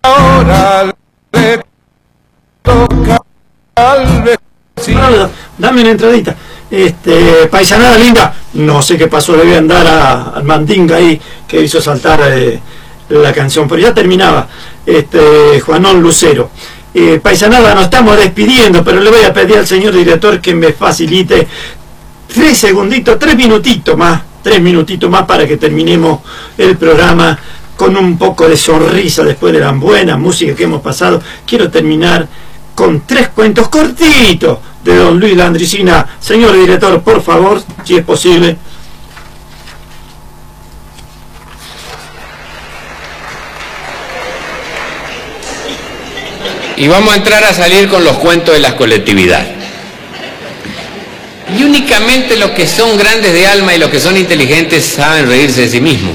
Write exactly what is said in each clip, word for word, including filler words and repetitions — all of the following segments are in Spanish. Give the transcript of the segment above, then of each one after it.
ahora le toca al vecino. Dame una entradita. Este, paisanada linda, no sé qué pasó, le voy a andar a, al mandinga ahí que hizo saltar eh, la canción, pero ya terminaba. Este, Juanón Lucero. Eh, paisanada, nos estamos despidiendo, pero le voy a pedir al señor director que me facilite tres segunditos, tres minutitos más, tres minutitos más para que terminemos el programa con un poco de sonrisa después de la buena música que hemos pasado. Quiero terminar con tres cuentos cortitos de don Luis Landricina. Señor director, por favor, si es posible. Y vamos a entrar a salir con los cuentos de las colectividades. Y únicamente los que son grandes de alma y los que son inteligentes saben reírse de sí mismos.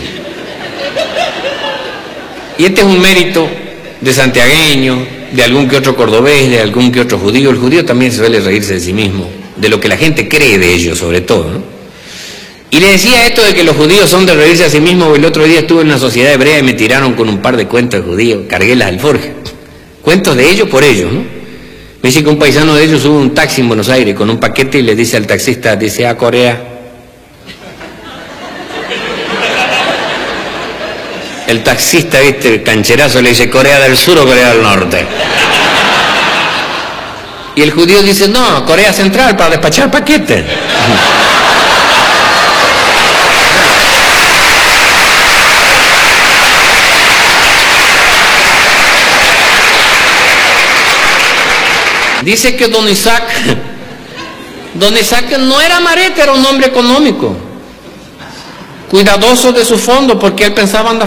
Y este es un mérito de santiagueño, de algún que otro cordobés, de algún que otro judío. El judío también suele reírse de sí mismo, de lo que la gente cree de ellos sobre todo, ¿no? Y le decía esto de que los judíos son de reírse a sí mismos. El otro día estuve en una sociedad hebrea y me tiraron con un par de cuentos de judíos, cargué las alforjas. Cuentos de ellos por ellos, ¿no? Me dice que un paisano de ellos sube un taxi en Buenos Aires con un paquete y le dice al taxista, dice, a Corea. El taxista, viste, el cancherazo, le dice, ¿Corea del Sur o Corea del Norte? Y el judío dice, no, Corea Central, para despachar paquetes. Dice que don Isaac, don Isaac no era marete, era un hombre económico, cuidadoso de su fondo, porque él pensaba andar